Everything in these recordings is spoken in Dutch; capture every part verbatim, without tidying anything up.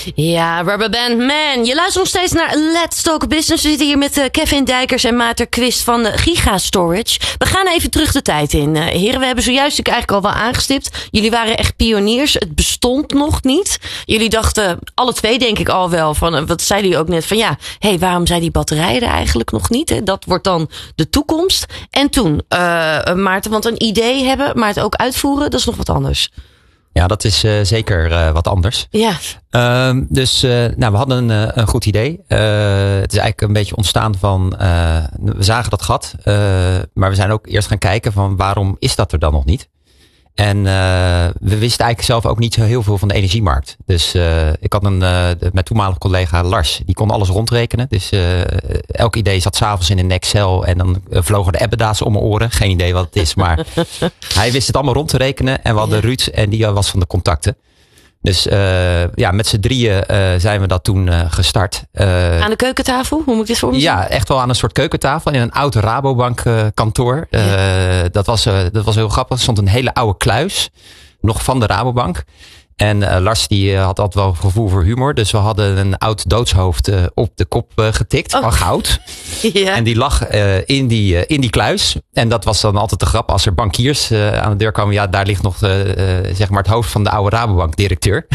Ja, Rubberband Man. Je luistert nog steeds naar Let's Talk Business. We zitten hier met uh, Kevin Dijkers en Maarten Quist van uh, Giga Storage. We gaan even terug de tijd in. Uh, heren, we hebben zojuist natuurlijk eigenlijk al wel aangestipt. Jullie waren echt pioniers. Het bestond nog niet. Jullie dachten, alle twee denk ik al wel, van uh, wat zeiden jullie ook net, van ja, hé, hey, waarom zijn die batterijen er eigenlijk nog niet? Hè? Dat wordt dan de toekomst. En toen, uh, Maarten, want een idee hebben, maar het ook uitvoeren, dat is nog wat anders. Ja, dat is uh, zeker uh, wat anders. Ja. Uh, dus uh, nou, we hadden een, een goed idee. Uh, het is eigenlijk een beetje ontstaan van, uh, we zagen dat gat. Uh, maar we zijn ook eerst gaan kijken van waarom is dat er dan nog niet? En uh, we wisten eigenlijk zelf ook niet zo heel veel van de energiemarkt. Dus uh, ik had een, uh, mijn toenmalige collega Lars, die kon alles rondrekenen. Dus uh, elk idee zat 's avonds in een Excel en dan uh, vlogen de ebbeda's om mijn oren. Geen idee wat het is, maar hij wist het allemaal rond te rekenen. En we hadden ja. Ruud en die was van de contacten. Dus uh, ja, met z'n drieën uh, zijn we dat toen uh, gestart. Uh, aan de keukentafel? Hoe moet ik dit voor me zien? Ja, echt wel aan een soort keukentafel in een oud Rabobank uh, kantoor. Uh, ja. dat, was, uh, dat was heel grappig. Er stond een hele oude kluis, nog van de Rabobank. En uh, Lars die uh, had altijd wel gevoel voor humor. Dus we hadden een oud doodshoofd uh, op de kop uh, getikt, oh. van goud. Ja. En die lag uh, in, die, uh, in die kluis. En dat was dan altijd de grap. Als er bankiers uh, aan de deur kwamen. Ja, daar ligt nog uh, uh, zeg maar het hoofd van de oude Rabobank directeur.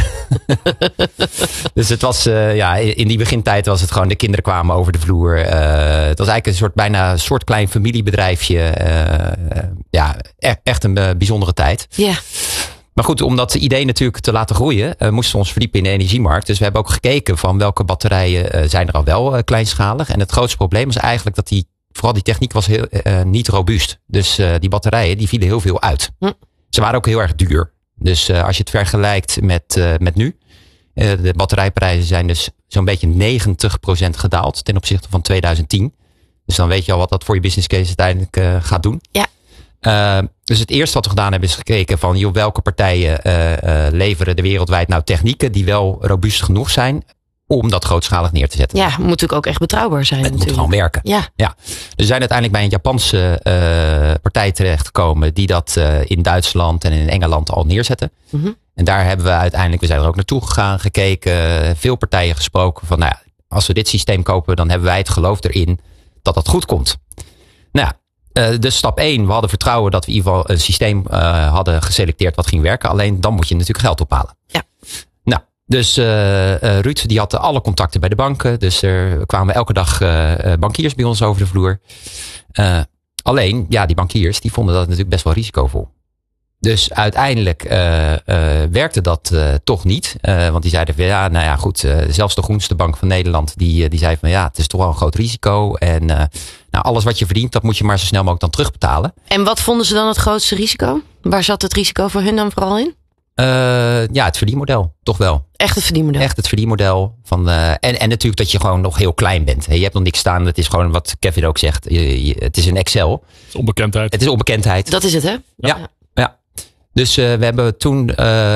Dus het was, uh, ja, in die begintijd was het gewoon, de kinderen kwamen over de vloer. Uh, het was eigenlijk een soort, bijna een soort klein familiebedrijfje. Uh, uh, ja, echt, echt een uh, bijzondere tijd. Ja. Maar goed, om dat idee natuurlijk te laten groeien, uh, moesten we ons verdiepen in de energiemarkt. Dus we hebben ook gekeken van welke batterijen uh, zijn er al wel uh, kleinschalig. En het grootste probleem is eigenlijk dat die, vooral die techniek was heel, uh, niet robuust. Dus uh, die batterijen die vielen heel veel uit. Hm. Ze waren ook heel erg duur. Dus uh, als je het vergelijkt met, uh, met nu, uh, de batterijprijzen zijn dus zo'n beetje negentig procent gedaald ten opzichte van tweeduizend tien. Dus dan weet je al wat dat voor je business case uiteindelijk uh, gaat doen. Ja. Uh, dus het eerste wat we gedaan hebben is gekeken van joh, welke partijen uh, uh, leveren er wereldwijd nou technieken die wel robuust genoeg zijn om dat grootschalig neer te zetten. Ja, het moet natuurlijk ook echt betrouwbaar zijn. Het natuurlijk. moet gewoon werken. Ja. Ja. Dus we zijn uiteindelijk bij een Japanse uh, partij terechtgekomen die dat uh, in Duitsland en in Engeland al neerzetten. Mm-hmm. En daar hebben we uiteindelijk, we zijn er ook naartoe gegaan, gekeken, veel partijen gesproken van nou ja, als we dit systeem kopen, dan hebben wij het geloof erin dat dat goed komt. Nou ja. Uh, dus stap één, we hadden vertrouwen dat we in ieder geval een systeem uh, hadden geselecteerd wat ging werken. Alleen dan moet je natuurlijk geld ophalen. Ja. Nou, dus uh, uh, Ruud die had alle contacten bij de banken. Dus er kwamen elke dag uh, bankiers bij ons over de vloer. Uh, alleen, ja, die bankiers die vonden dat natuurlijk best wel risicovol. Dus uiteindelijk uh, uh, werkte dat uh, toch niet. Uh, want die zeiden van ja, nou ja goed. Uh, zelfs de groenste bank van Nederland die, die zei van ja, het is toch wel een groot risico. En uh, nou, alles wat je verdient, dat moet je maar zo snel mogelijk dan terugbetalen. En wat vonden ze dan het grootste risico? Waar zat het risico voor hun dan vooral in? Uh, ja, het verdienmodel, toch wel. Echt het verdienmodel? Echt het verdienmodel. Van, uh, en, en natuurlijk dat je gewoon nog heel klein bent. Je hebt nog niks staan. Het is gewoon wat Kevin ook zegt. Je, je, het is een Excel. Het is onbekendheid. Het is onbekendheid. Dat is het, hè? Ja. ja. ja. Dus uh, we hebben toen uh,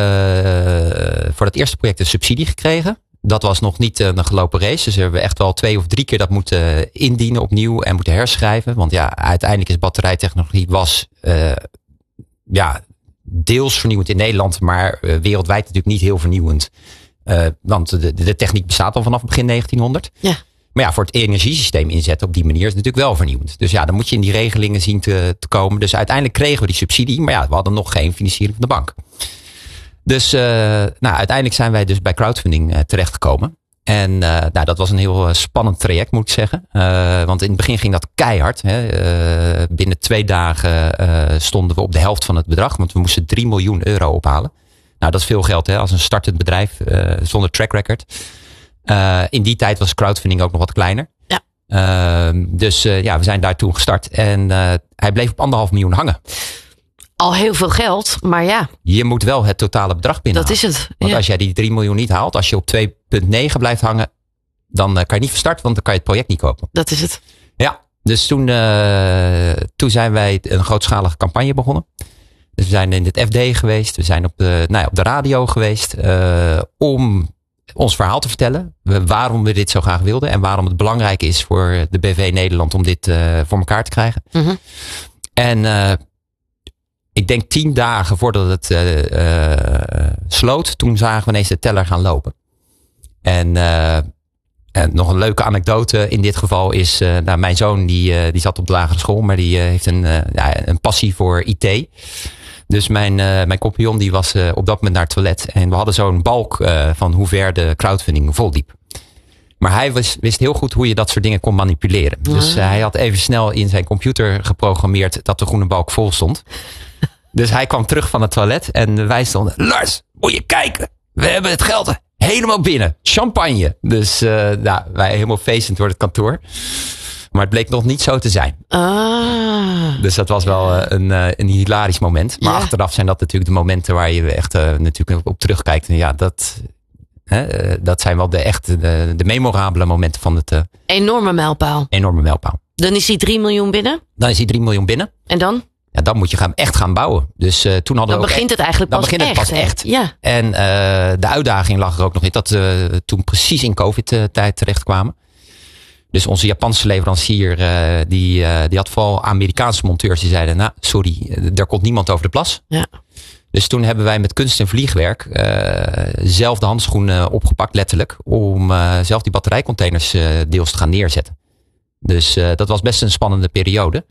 voor het eerste project een subsidie gekregen. Dat was nog niet een gelopen race. Dus we hebben echt wel twee of drie keer dat moeten indienen opnieuw en moeten herschrijven. Want ja, uiteindelijk is batterijtechnologie was uh, ja, deels vernieuwend in Nederland, maar uh, wereldwijd natuurlijk niet heel vernieuwend. Uh, want de, de techniek bestaat al vanaf begin negentienhonderd. Ja. Maar ja, voor het energiesysteem inzetten op die manier is natuurlijk wel vernieuwend. Dus ja, dan moet je in die regelingen zien te, te komen. Dus uiteindelijk kregen we die subsidie. Maar ja, we hadden nog geen financiering van de bank. Dus uh, nou, uiteindelijk zijn wij dus bij crowdfunding uh, terechtgekomen. En uh, nou, dat was een heel uh, spannend traject, moet ik zeggen. Uh, want in het begin ging dat keihard. Hè. Uh, binnen twee dagen uh, stonden we op de helft van het bedrag. Want we moesten drie miljoen euro ophalen. Nou, dat is veel geld hè, als een startend bedrijf uh, zonder track record. Uh, in die tijd was crowdfunding ook nog wat kleiner. Ja. Uh, dus uh, ja, we zijn daar toen gestart. En uh, hij bleef op anderhalf miljoen hangen. Al heel veel geld, maar ja. Je moet wel het totale bedrag binnenhalen. Dat is het. Want ja. als jij die drie miljoen niet haalt, als je op twee komma negen blijft hangen, dan uh, kan je niet van start, want dan kan je het project niet kopen. Dat is het. Ja, dus toen, uh, toen zijn wij een grootschalige campagne begonnen. Dus we zijn in het F D geweest. We zijn op de, nou ja, op de radio geweest. Uh, om ons verhaal te vertellen. Waarom we dit zo graag wilden. En waarom het belangrijk is voor de B V Nederland om dit uh, voor elkaar te krijgen. Mm-hmm. En uh, ik denk tien dagen voordat het uh, uh, sloot. Toen zagen we ineens de teller gaan lopen. En, uh, en nog een leuke anekdote in dit geval is, uh, nou, mijn zoon die, uh, die zat op de lagere school, maar die uh, heeft een, uh, ja, een passie voor I T. Dus mijn, uh, mijn compagnon die was uh, op dat moment naar het toilet. En we hadden zo'n balk uh, van hoe ver de crowdfunding volliep. Maar hij wist, wist heel goed hoe je dat soort dingen kon manipuleren. Ja. Dus uh, hij had even snel in zijn computer geprogrammeerd dat de groene balk vol stond. Dus hij kwam terug van het toilet en wij stonden, Lars, moet je kijken. We hebben het geld helemaal binnen. Champagne. Dus uh, nou, wij helemaal feestend door het kantoor. Maar het bleek nog niet zo te zijn. Ah. Dus dat was wel uh, een, uh, een hilarisch moment. Maar ja. achteraf zijn dat natuurlijk de momenten waar je echt uh, natuurlijk op terugkijkt. En ja, dat, hè, uh, dat zijn wel de echt de, de memorabele momenten van het... Uh, enorme mijlpaal. Enorme mijlpaal. Dan is die drie miljoen binnen? Dan is die drie miljoen binnen. En dan? Ja, dan moet je gaan, echt gaan bouwen. Dus uh, toen hadden dan we begint echt, het eigenlijk dan pas begint echt. het pas echt. Ja. En uh, de uitdaging lag er ook nog in dat we uh, toen precies in COVID-tijd terechtkwamen. Dus onze Japanse leverancier, uh, die, uh, die had vooral Amerikaanse monteurs die zeiden, nou sorry, er komt niemand over de plas. Ja. Dus toen hebben wij met kunst en vliegwerk uh, zelf de handschoenen opgepakt, letterlijk. Om uh, zelf die batterijcontainers uh, deels te gaan neerzetten. Dus uh, dat was best een spannende periode.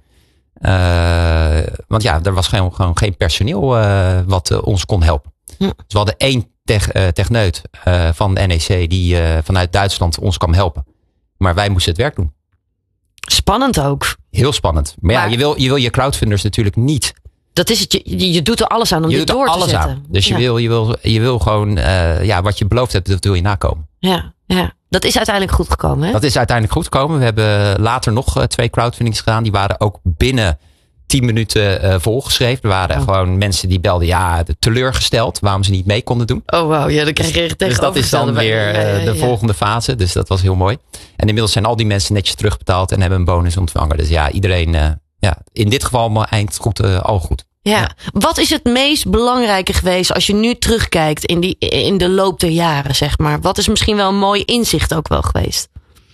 Uh, want ja, er was gewoon, gewoon geen personeel uh, wat uh, ons kon helpen. Hm. Dus we hadden één tech, uh, techneut uh, van de N E C die uh, vanuit Duitsland ons kwam helpen. Maar wij moesten het werk doen. Spannend ook. Heel spannend. Maar, maar ja, je wil, je wil je crowdfunders natuurlijk niet. Dat is het. Je, je doet er alles aan om je dit door te zetten. Aan. Dus ja. je, wil, je, wil, je wil gewoon, uh, ja, wat je beloofd hebt, dat wil je nakomen. Ja, ja. Dat is uiteindelijk goed gekomen, hè? Dat is uiteindelijk goed gekomen. We hebben later nog uh, twee crowdfundings gedaan. Die waren ook binnen tien minuten uh, volgeschreven. Er waren oh. gewoon mensen die belden, ja, teleurgesteld. Waarom ze niet mee konden doen. Oh, wauw. Ja, dan krijg je echt Dus dat is dan weer uh, ja, ja, de ja. volgende fase. Dus dat was heel mooi. En inmiddels zijn al die mensen netjes terugbetaald en hebben een bonus ontvangen. Dus ja, iedereen, uh, ja, in dit geval maar eind goed, uh, al goed. Ja. ja. Wat is het meest belangrijke geweest als je nu terugkijkt in, die, in de loop der jaren, zeg maar? Wat is misschien wel een mooi inzicht ook wel geweest?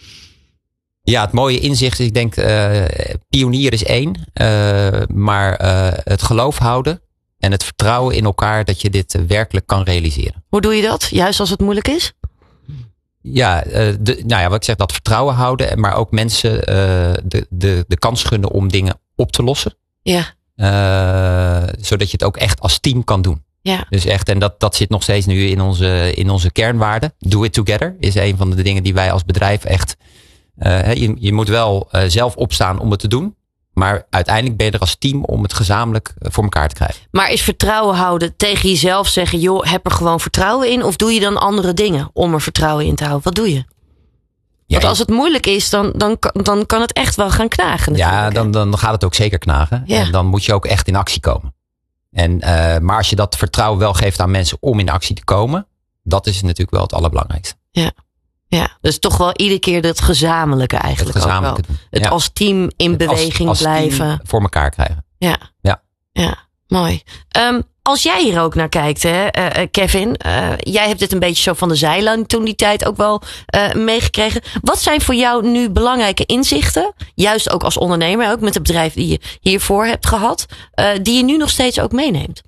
Ja, het mooie inzicht is, ik denk, uh, pionier is één. Uh, maar uh, het geloof houden en het vertrouwen in elkaar dat je dit uh, werkelijk kan realiseren. Hoe doe je dat? Juist als het moeilijk is? Ja, uh, de, nou ja, wat ik zeg, dat vertrouwen houden. Maar ook mensen uh, de, de, de kans gunnen om dingen op te lossen. Ja. Uh, zodat je het ook echt als team kan doen. Ja. Dus echt, en dat, dat zit nog steeds nu in onze, in onze kernwaarden. Do it together is een van de dingen die wij als bedrijf echt... Uh, je, je moet wel uh, zelf opstaan om het te doen. Maar uiteindelijk ben je er als team om het gezamenlijk voor elkaar te krijgen. Maar is vertrouwen houden tegen jezelf zeggen... joh, heb er gewoon vertrouwen in? Of doe je dan andere dingen om er vertrouwen in te houden? Wat doe je? Ja, Want als het moeilijk is, dan, dan, dan kan het echt wel gaan knagen. Ja, dan, dan gaat het ook zeker knagen. Ja. En dan moet je ook echt in actie komen. En, uh, maar als je dat vertrouwen wel geeft aan mensen om in actie te komen... dat is natuurlijk wel het allerbelangrijkste. Ja. Ja, dus toch wel iedere keer dat gezamenlijke eigenlijk. Het gezamenlijke ook wel. Het ja. als team in het beweging als, als blijven. Team voor elkaar krijgen. Ja, ja. ja mooi. Um, als jij hier ook naar kijkt, hè, uh, Kevin. Uh, jij hebt dit een beetje zo van de zijlijn toen die tijd ook wel uh, meegekregen. Wat zijn voor jou nu belangrijke inzichten? Juist ook als ondernemer, ook met het bedrijf die je hiervoor hebt gehad. Uh, die je nu nog steeds ook meeneemt?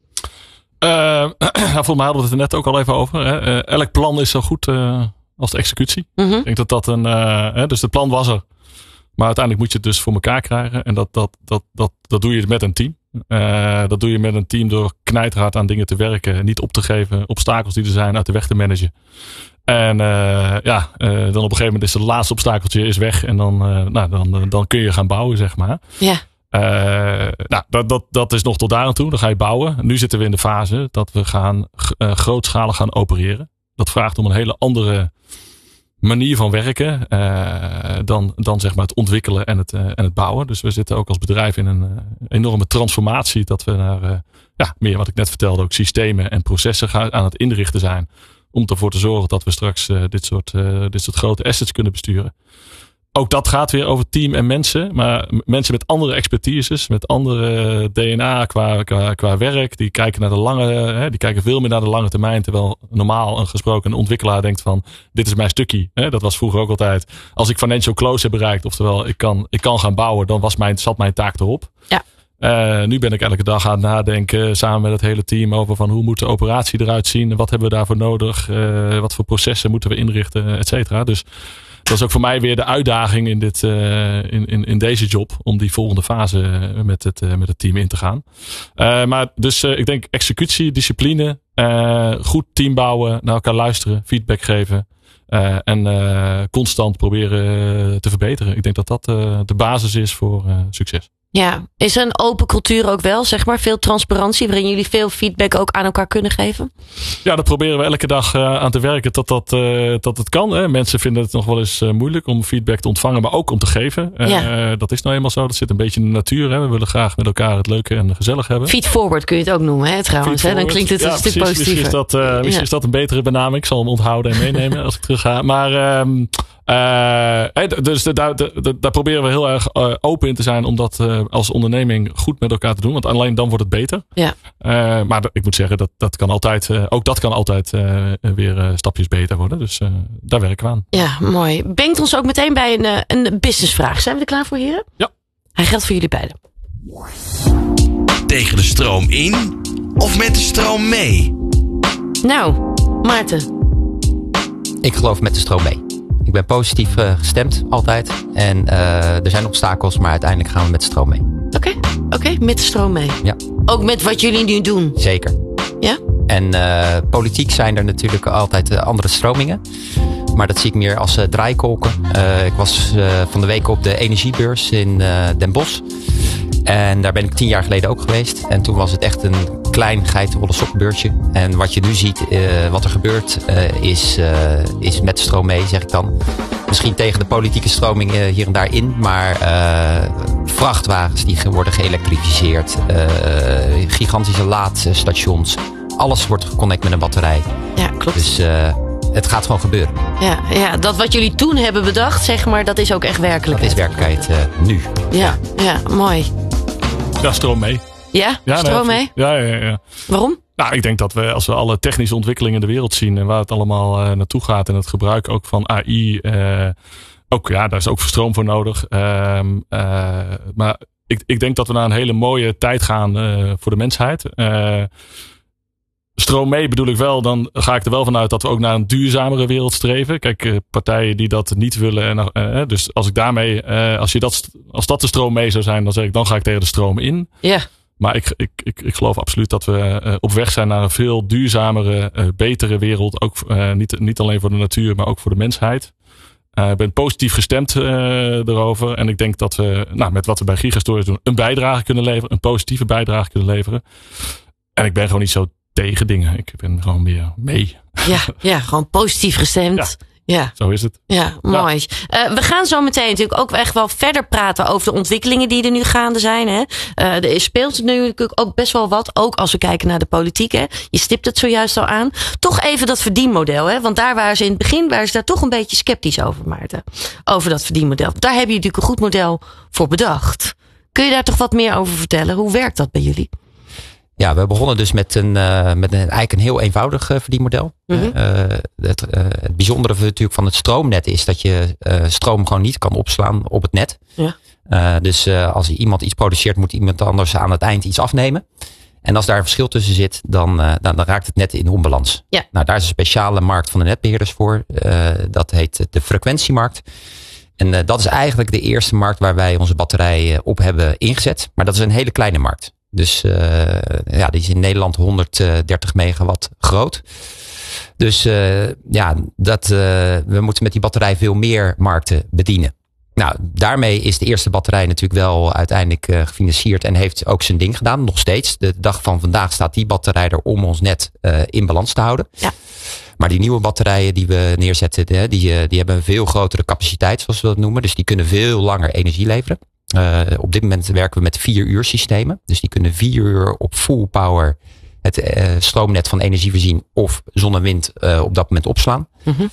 Uh, volgens mij hadden we het er net ook al even over. Hè. Uh, elk plan is zo goed... Uh... als de executie. Mm-hmm. Ik denk dat dat een... Uh, hè, dus het plan was er. Maar uiteindelijk moet je het dus voor elkaar krijgen. En dat, dat, dat, dat, dat doe je met een team. Uh, dat doe je met een team door knijterhard aan dingen te werken. Niet op te geven. Obstakels die er zijn uit de weg te managen. En uh, ja, uh, dan op een gegeven moment is het laatste obstakeltje is weg. En dan, uh, nou, dan, dan kun je gaan bouwen, zeg maar. Ja. Uh, nou, dat, dat, dat is nog tot daar aan toe. Dan ga je bouwen. Nu zitten we in de fase dat we gaan uh, grootschalig gaan opereren. Dat vraagt om een hele andere manier van werken uh, dan, dan zeg maar het ontwikkelen en het, uh, en het bouwen. Dus we zitten ook als bedrijf in een uh, enorme transformatie. Dat we naar uh, ja, meer wat ik net vertelde, ook systemen en processen gaan, aan het inrichten zijn. Om ervoor te zorgen dat we straks uh, dit, soort, uh, dit soort grote assets kunnen besturen. Ook dat gaat weer over team en mensen. Maar mensen met andere expertises, met andere D N A qua, qua, qua werk. Die kijken naar de lange, hè, die kijken veel meer naar de lange termijn. Terwijl normaal een gesproken ontwikkelaar denkt van, dit is mijn stukje. Hè, dat was vroeger ook altijd. Als ik financial close heb bereikt, oftewel ik kan, ik kan gaan bouwen, dan was mijn, zat mijn taak erop. Ja. Uh, nu ben ik elke dag aan het nadenken samen met het hele team over van hoe moet de operatie eruit zien? Wat hebben we daarvoor nodig? Uh, wat voor processen moeten we inrichten, et cetera. Dus dat is ook voor mij weer de uitdaging in, dit, uh, in, in, in deze job. Om die volgende fase met het, uh, met het team in te gaan. Uh, maar dus uh, ik denk executie, discipline. Uh, goed team bouwen, naar elkaar luisteren, feedback geven. Uh, en uh, constant proberen te verbeteren. Ik denk dat dat uh, de basis is voor uh, succes. Ja, is een open cultuur ook wel, zeg maar? Veel transparantie, waarin jullie veel feedback ook aan elkaar kunnen geven? Ja, dat proberen we elke dag uh, aan te werken dat dat, uh, dat het kan. Hè. Mensen vinden het nog wel eens uh, moeilijk om feedback te ontvangen, maar ook om te geven. Uh, ja. Dat is nou eenmaal zo. Dat zit een beetje in de natuur. Hè. We willen graag met elkaar het leuke en gezellig hebben. Feed forward kun je het ook noemen, hè, trouwens. Hè? Dan klinkt het ja, een stuk positiever. Misschien, is dat, uh, misschien ja. is dat een betere benaming. Ik zal hem onthouden en meenemen als ik terug ga. Maar Um, Uh, dus daar, daar, daar proberen we heel erg uh, open in te zijn om dat uh, als onderneming goed met elkaar te doen. Want alleen dan wordt het beter. Ja. Uh, maar ik moet zeggen, dat, dat kan altijd, uh, ook dat kan altijd uh, weer uh, stapjes beter worden. Dus uh, daar werken we aan. Ja, mooi. Brengt ons ook meteen bij een, een businessvraag. Zijn we er klaar voor, heren? Ja. Hij geldt voor jullie beiden. Tegen de stroom in of met de stroom mee? Nou, Maarten. Ik geloof met de stroom mee. Ik ben positief uh, gestemd, altijd. En uh, er zijn obstakels, maar uiteindelijk gaan we met de stroom mee. Oké, okay, oké, okay, met de stroom mee. Ja. Ook met wat jullie nu doen? Zeker. Ja? En uh, politiek zijn er natuurlijk altijd uh, andere stromingen. Maar dat zie ik meer als uh, draaikolken. Uh, ik was uh, van de week op de energiebeurs in uh, Den Bosch. En daar ben ik tien jaar geleden ook geweest. En toen was het echt een klein geitenwolle sokkenbeursje. En wat je nu ziet, uh, wat er gebeurt, uh, is, uh, is met de stroom mee, zeg ik dan. Misschien tegen de politieke stroming uh, hier en daar in. Maar uh, vrachtwagens die worden geëlektrificeerd. Uh, gigantische laadstations. Alles wordt geconnect met een batterij. Ja, klopt. Dus Uh, het gaat gewoon gebeuren. Ja, ja, dat wat jullie toen hebben bedacht, zeg maar, dat is ook echt werkelijkheid. Dat is werkelijkheid uh, nu. Ja, ja, mooi. Ja, stroom mee. Ja, ja stroom nee, mee? Ja, ja, ja. Waarom? Nou, ik denk dat we, als we alle technische ontwikkelingen in de wereld zien en waar het allemaal uh, naartoe gaat en het gebruik ook van A I, uh, ook, ja, daar is ook stroom voor nodig. Uh, uh, maar ik, ik denk dat we naar een hele mooie tijd gaan uh, voor de mensheid. Uh, Stroom mee bedoel ik wel, dan ga ik er wel vanuit dat we ook naar een duurzamere wereld streven. Kijk, partijen die dat niet willen. En, uh, dus als ik daarmee, uh, als, je dat, als dat de stroom mee zou zijn, dan zeg ik, dan ga ik tegen de stroom in. Ja. Maar ik, ik, ik, ik geloof absoluut dat we uh, op weg zijn naar een veel duurzamere, uh, betere wereld. Ook uh, niet, niet alleen voor de natuur, maar ook voor de mensheid. Ik uh, ben positief gestemd uh, erover. En ik denk dat we, nou, met wat we bij Gigastories doen, een bijdrage kunnen leveren. Een positieve bijdrage kunnen leveren. En ik ben gewoon niet zo tegen dingen. Ik ben gewoon weer mee. Ja, ja, gewoon positief gestemd. Ja, ja. Zo is het. Ja, mooi. Ja. Uh, we gaan zo meteen natuurlijk ook echt wel verder praten over de ontwikkelingen die er nu gaande zijn. Hè. Uh, er speelt nu natuurlijk ook best wel wat. Ook als we kijken naar de politiek. Hè. Je stipt het zojuist al aan. Toch even dat verdienmodel. Hè. Want daar waren ze in het begin waren ze daar toch een beetje sceptisch over, Maarten. Over dat verdienmodel. Daar heb je natuurlijk een goed model voor bedacht. Kun je daar toch wat meer over vertellen? Hoe werkt dat bij jullie? Ja, we begonnen dus met een, uh, met een eigenlijk een heel eenvoudig uh, verdienmodel. Mm-hmm. Uh, het, uh, het bijzondere natuurlijk van het stroomnet is dat je uh, stroom gewoon niet kan opslaan op het net. Ja. Uh, dus uh, als iemand iets produceert, moet iemand anders aan het eind iets afnemen. En als daar een verschil tussen zit, dan, uh, dan, dan raakt het net in onbalans. Ja. Nou, daar is een speciale markt van de netbeheerders voor. Uh, dat heet de frequentiemarkt. En uh, dat is eigenlijk de eerste markt waar wij onze batterijen op hebben ingezet. Maar dat is een hele kleine markt. Dus uh, ja, die is in Nederland honderddertig megawatt groot. Dus uh, ja, dat, uh, we moeten met die batterij veel meer markten bedienen. Nou, daarmee is de eerste batterij natuurlijk wel uiteindelijk uh, gefinancierd en heeft ook zijn ding gedaan. Nog steeds. De dag van vandaag staat die batterij er om ons net uh, in balans te houden. Ja. Maar die nieuwe batterijen die we neerzetten, die, die hebben een veel grotere capaciteit, zoals we dat noemen. Dus die kunnen veel langer energie leveren. Uh, op dit moment werken we met vier uur systemen. Dus die kunnen vier uur op full power het uh, stroomnet van energie voorzien of zon en wind uh, op dat moment opslaan. Mm-hmm.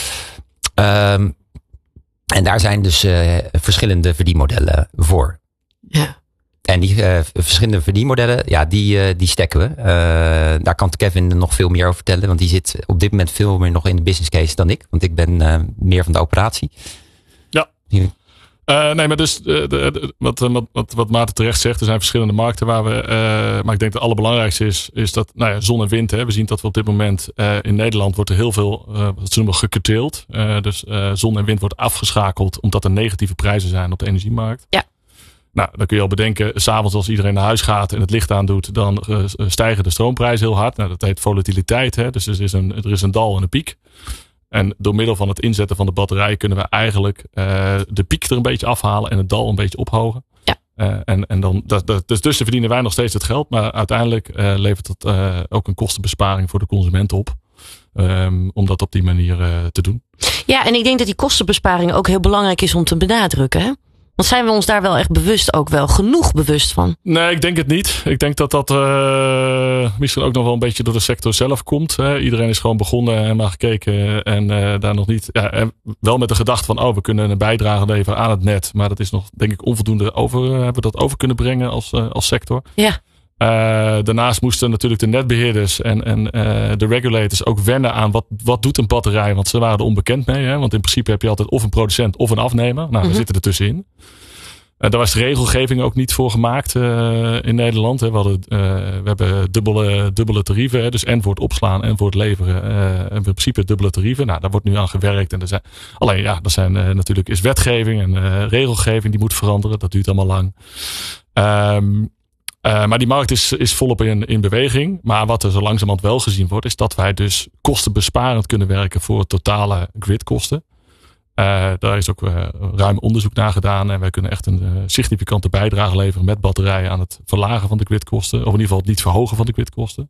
Um, en daar zijn dus uh, verschillende verdienmodellen voor. Ja. En die uh, verschillende verdienmodellen, ja, die, uh, die stekken we. Uh, daar kan Kevin nog veel meer over vertellen. Want die zit op dit moment veel meer nog in de business case dan ik. Want ik ben uh, meer van de operatie. Ja. Uh, nee, maar dus uh, de, de, wat, wat, wat, wat Maarten terecht zegt, er zijn verschillende markten waar we. Uh, maar ik denk dat het allerbelangrijkste is, is dat nou ja, zon en wind. Hè, we zien dat we op dit moment uh, in Nederland wordt er heel veel uh, wat ze noemen gecurtailed. Uh, dus uh, zon en wind wordt afgeschakeld omdat er negatieve prijzen zijn op de energiemarkt. Ja. Nou, dan kun je al bedenken, 's avonds als iedereen naar huis gaat en het licht aandoet, dan uh, stijgen de stroomprijzen heel hard. Nou, dat heet volatiliteit. Hè, dus er is, een, er is een dal en een piek. En door middel van het inzetten van de batterij kunnen we eigenlijk uh, de piek er een beetje afhalen en het dal een beetje ophogen. Ja. Uh, en, en dan, dat, dat, dus tussen verdienen wij nog steeds het geld, maar uiteindelijk uh, levert het uh, ook een kostenbesparing voor de consument op. Um, om dat op die manier uh, te doen. Ja, en ik denk dat die kostenbesparing ook heel belangrijk is om te benadrukken. Hè? Want zijn we ons daar wel echt bewust, ook wel genoeg bewust van? Nee, ik denk het niet. Ik denk dat dat uh, misschien ook nog wel een beetje door de sector zelf komt. Hè. Iedereen is gewoon begonnen en maar gekeken en uh, daar nog niet. Ja, en wel met de gedachte van, oh, we kunnen een bijdrage leveren aan het net. Maar dat is nog, denk ik, onvoldoende over. Uh, hebben we dat over kunnen brengen als, uh, als sector? Ja. Uh, daarnaast moesten natuurlijk de netbeheerders en, en uh, de regulators ook wennen aan wat, wat doet een batterij. Want ze waren er onbekend mee. Hè? Want in principe heb je altijd of een producent of een afnemer. Nou, Mm-hmm. we zitten er tussenin. Uh, daar was de regelgeving ook niet voor gemaakt uh, in Nederland. Hè. We, hadden, uh, we hebben dubbele, dubbele tarieven. Hè. Dus en voor het opslaan en voor het leveren. Uh, en in principe dubbele tarieven. Nou, daar wordt nu aan gewerkt. En er zijn, alleen ja, er zijn uh, natuurlijk is wetgeving en uh, regelgeving die moet veranderen. Dat duurt allemaal lang. Um, Uh, maar die markt is, is volop in, in beweging. Maar wat er zo langzamerhand wel gezien wordt, is dat wij dus kostenbesparend kunnen werken voor totale gridkosten. Uh, daar is ook uh, ruim onderzoek naar gedaan. En wij kunnen echt een uh, significante bijdrage leveren met batterijen aan het verlagen van de gridkosten. Of in ieder geval het niet verhogen van de gridkosten.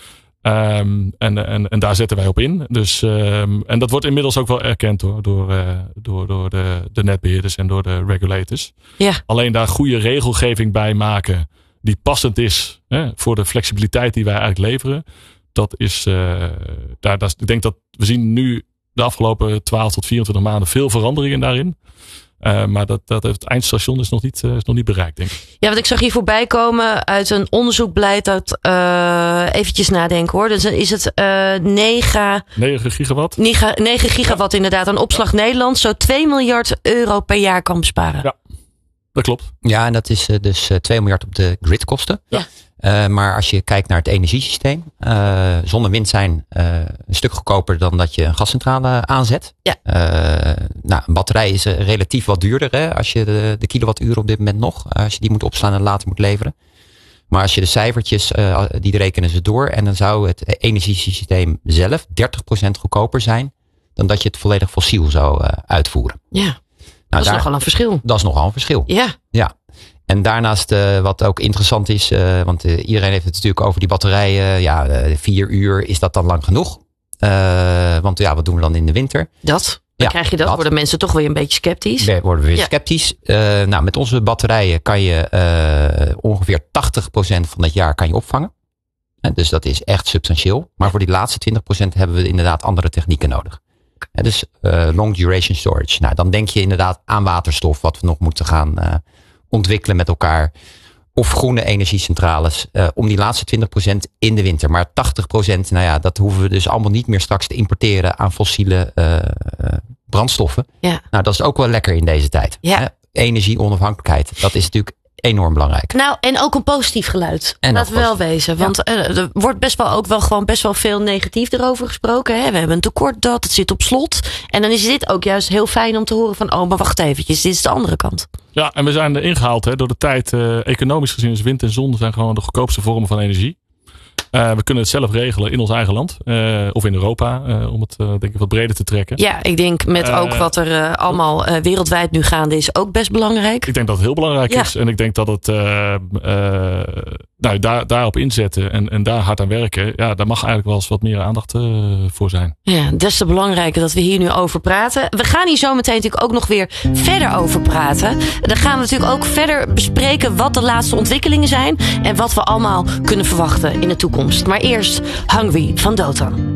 Um, en, en, en daar zetten wij op in. Dus, um, en dat wordt inmiddels ook wel erkend hoor, door, uh, door, door de, de netbeheerders en door de regulators. Ja. Alleen daar goede regelgeving bij maken die passend is hè, voor de flexibiliteit die wij eigenlijk leveren. Dat is, uh, daar, dat is, ik denk dat we zien nu de afgelopen twaalf tot vierentwintig maanden veel veranderingen daarin. Uh, maar dat, dat het eindstation is nog, niet, uh, is nog niet bereikt, denk ik. Ja, want ik zag hier voorbij komen uit een onderzoek blijkt dat, uh, eventjes nadenken hoor. Dus is het uh, negen gigawatt? negen gigawatt ja. Inderdaad aan opslag ja. Nederland. Zo twee miljard euro per jaar kan besparen. Ja. Dat klopt. Ja, en dat is uh, dus uh, twee miljard op de gridkosten. Ja. Uh, maar als je kijkt naar het energiesysteem, uh, zon en wind zijn uh, een stuk goedkoper dan dat je een gascentrale aanzet. Ja. Uh, nou, een batterij is uh, relatief wat duurder hè, als je de, de kilowattuur op dit moment nog, uh, als je die moet opslaan en later moet leveren. Maar als je de cijfertjes, uh, die rekenen ze door en dan zou het energiesysteem zelf dertig procent goedkoper zijn dan dat je het volledig fossiel zou uh, uitvoeren. Ja. Nou, dat is daar, nogal een verschil. Dat is nogal een verschil. Ja. Ja. En daarnaast, uh, wat ook interessant is, uh, want uh, iedereen heeft het natuurlijk over die batterijen. Ja, uh, vier uur, is dat dan lang genoeg? Uh, want ja, wat doen we dan in de winter? Dat. Dan ja, krijg je dat, dat, worden mensen toch weer een beetje sceptisch. We worden weer ja. sceptisch. Uh, nou, met onze batterijen kan je uh, ongeveer tachtig procent van het jaar kan je opvangen. Uh, dus dat is echt substantieel. Maar voor die laatste twintig procent hebben we inderdaad andere technieken nodig. Uh, dus uh, long duration storage. Nou, dan denk je inderdaad aan waterstof, wat we nog moeten gaan uh, ontwikkelen met elkaar. Of groene energiecentrales. Uh, om die laatste twintig procent in de winter. Maar tachtig procent, nou ja, dat hoeven we dus allemaal niet meer straks te importeren aan fossiele uh, brandstoffen. Ja. Nou, dat is ook wel lekker in deze tijd. Ja. Uh, energie-onafhankelijkheid. Dat is natuurlijk enorm belangrijk. Nou, en ook een positief geluid. En Laten we wel wezen. Want ja. uh, er wordt best wel ook wel gewoon best wel veel negatief erover gesproken. Hè? We hebben een tekort dat, het zit op slot. En dan is dit ook juist heel fijn om te horen van, oh, maar wacht eventjes, dit is de andere kant. Ja, en we zijn er ingehaald hè, door de tijd. Uh, economisch gezien is wind en zon zijn gewoon de goedkoopste vormen van energie. Uh, we kunnen het zelf regelen in ons eigen land. Uh, of in Europa. Uh, om het uh, denk ik wat breder te trekken. Ja, ik denk met uh, ook wat er uh, allemaal uh, wereldwijd nu gaande is ook best belangrijk. Ik denk dat het heel belangrijk ja. is. En ik denk dat het uh, uh, nou, daar, daarop inzetten en, en daar hard aan werken. Ja, daar mag eigenlijk wel eens wat meer aandacht uh, voor zijn. Ja, des te belangrijker dat we hier nu over praten. We gaan hier zo meteen natuurlijk ook nog weer verder over praten. Dan gaan we natuurlijk ook verder bespreken wat de laatste ontwikkelingen zijn. En wat we allemaal kunnen verwachten in de toekomst. Maar eerst Hungry van Dotan.